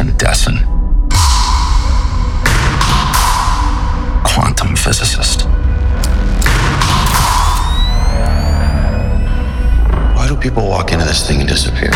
Jason Desson. Quantum physicist. Why do people walk into this thing and disappear?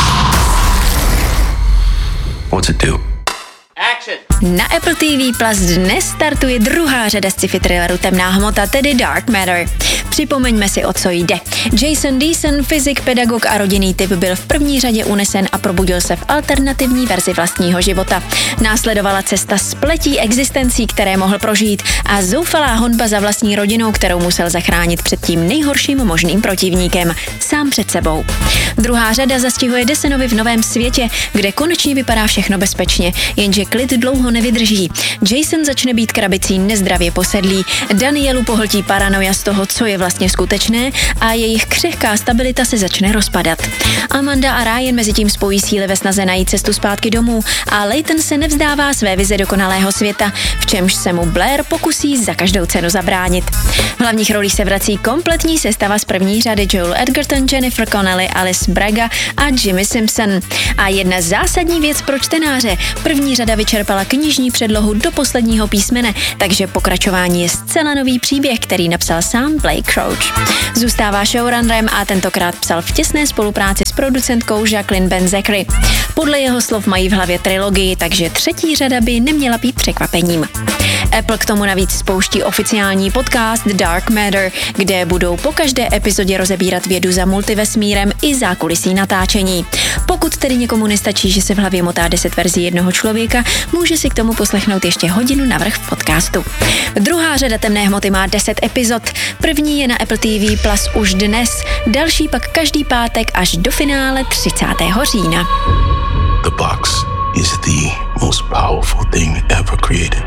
What's it do? Na Apple TV Plus dnes startuje druhá řada sci-fi thrilleru Temná hmota, tedy Dark Matter. Připomeňme si, o co jde. Jason Desson, fyzik, pedagog a rodinný typ, byl v první řadě unesen a probudil se v alternativní verzi vlastního života. Následovala cesta spletí existencí, které mohl prožít, a zoufalá honba za vlastní rodinou, kterou musel zachránit před tím nejhorším možným protivníkem, sám před sebou. Druhá řada zastihuje Dessonovi v novém světě, kde konečně vypadá všechno bezpečně, jenže klid dlouho nevydrží. Jason začne být krabicí nezdravě posedlý, Danielu pohltí paranoja z toho, co je vlastně skutečné, a jejich křehká stabilita se začne rozpadat. Amanda a Ryan mezitím spojí síly ve snaze najít cestu zpátky domů a Layton se nevzdává své vize dokonalého světa, v čemž se mu Blair pokusí za každou cenu zabránit. V hlavních rolích se vrací kompletní sestava z první řady: Joel Edgerton, Jennifer Connelly, Alice Braga a Jimmy Simpson. A jedna zásadní věc pro čtenáře: první řada vyčerpala knižní předlohu do posledního písmene, takže pokračování je zcela nový příběh, který napsal sám Blake Crouch. Zůstává showrunnerem a tentokrát psal v těsné spolupráci s producentkou Jacqueline Ben-Zachary. Podle jeho slov mají v hlavě trilogii, takže třetí řada by neměla být překvapením. Apple k tomu navíc spouští oficiální podcast Dark Matter, kde budou po každé epizodě rozebírat vědu za multivesmírem i zákulisí natáčení. Pokud tedy někomu nestačí, že se v hlavě motá 10 verzí jednoho člověka, může si k tomu poslechnout ještě hodinu navrch v podcastu. Druhá řada Temné hmoty má 10 epizod. První je na Apple TV Plus už dnes, další pak každý pátek až do finále 30. října. The box is the most powerful thing ever created.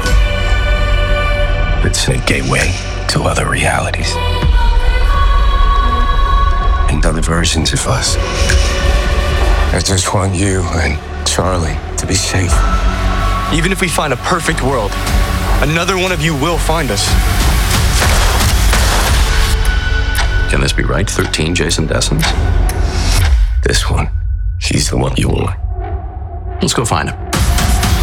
It's a gateway to other realities. And other versions of us. I just want you and Charlie to be safe. Even if we find a perfect world, another one of you will find us. Can this be right? 13 Jason Dessons? This one, he's the one you want. Let's go find him.